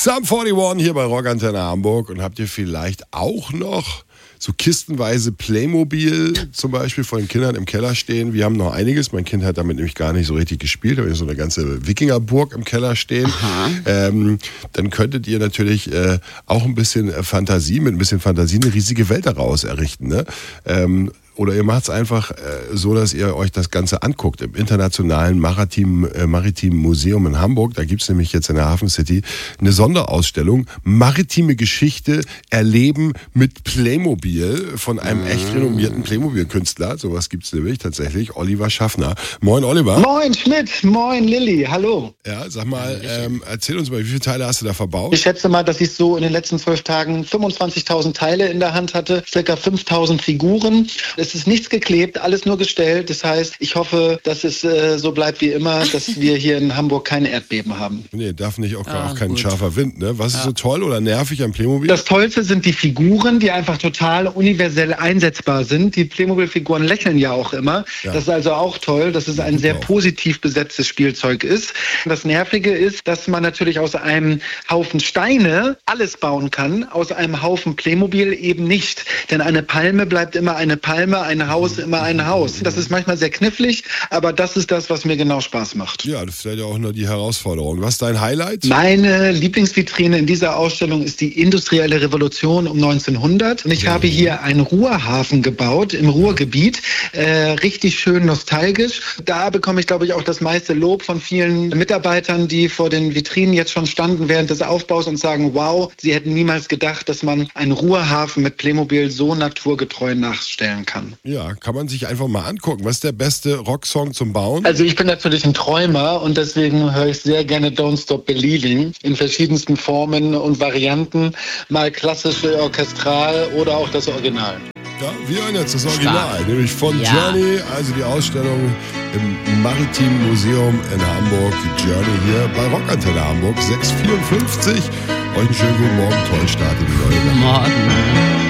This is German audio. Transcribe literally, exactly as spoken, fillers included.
Sum einundvierzig hier bei Rockantenne Hamburg. Und habt ihr vielleicht auch noch so kistenweise Playmobil zum Beispiel von den Kindern im Keller stehen? Wir haben noch einiges. Mein Kind hat damit nämlich gar nicht so richtig gespielt. Da habe ich so eine ganze Wikingerburg im Keller stehen. Ähm, dann könntet ihr natürlich äh, auch ein bisschen Fantasie, mit ein bisschen Fantasie eine riesige Welt daraus errichten. Ne? Ähm, Oder ihr macht es einfach äh, so, dass ihr euch das Ganze anguckt. Im Internationalen Maritim, äh, Maritimen Museum in Hamburg, da gibt es nämlich jetzt in der Hafen City eine Sonderausstellung Maritime Geschichte erleben mit Playmobil von einem echt renommierten Playmobil-Künstler. Sowas gibt es nämlich tatsächlich, Oliver Schaffner. Moin Oliver. Moin Schmidt, moin Lilly, hallo. Ja, sag mal, ähm, erzähl uns mal, wie viele Teile hast du da verbaut? Ich schätze mal, dass ich so in den letzten zwölf Tagen fünfundzwanzigtausend Teile in der Hand hatte, circa fünftausend Figuren. Es ist nichts geklebt, alles nur gestellt. Das heißt, ich hoffe, dass es äh, so bleibt wie immer, dass wir hier in Hamburg keine Erdbeben haben. Nee, darf nicht, auch, Ah, auch kein gut. scharfer Wind, ne? Was ist Ja. so toll oder nervig am Playmobil? Das Tollste sind die Figuren, die einfach total universell einsetzbar sind. Die Playmobil-Figuren lächeln ja auch immer. Ja. Das ist also auch toll, dass es ein sehr auch. positiv besetztes Spielzeug ist. Das Nervige ist, dass man natürlich aus einem Haufen Steine alles bauen kann, aus einem Haufen Playmobil eben nicht. Denn eine Palme bleibt immer eine Palme, ein Haus immer ein Haus. Das ist manchmal sehr knifflig, aber das ist das, was mir genau Spaß macht. Ja, das ist ja auch nur die Herausforderung. Was ist dein Highlight? Meine Lieblingsvitrine in dieser Ausstellung ist die industrielle Revolution um neunzehnhundert. Und ich habe hier einen Ruhrhafen gebaut im Ruhrgebiet. Äh, richtig schön nostalgisch. Da bekomme ich, glaube ich, auch das meiste Lob von vielen Mitarbeitern, die vor den Vitrinen jetzt schon standen während des Aufbaus und sagen, wow, sie hätten niemals gedacht, dass man einen Ruhrhafen mit Playmobil so naturgetreu nachstellen kann. Ja, kann man sich einfach mal angucken. Was ist der beste Rocksong zum Bauen? Also ich bin natürlich ein Träumer und deswegen höre ich sehr gerne Don't Stop Believing in verschiedensten Formen und Varianten, mal klassisch, orchestral oder auch das Original. Ja, wir hören jetzt das Original, nämlich von Ja. Journey, also die Ausstellung im Maritimen Museum in Hamburg. Die Journey hier bei Rockantenne Hamburg, sechs Uhr vierundfünfzig. Euch einen schönen guten Morgen, tollen Start in die neue Woche. Morgen.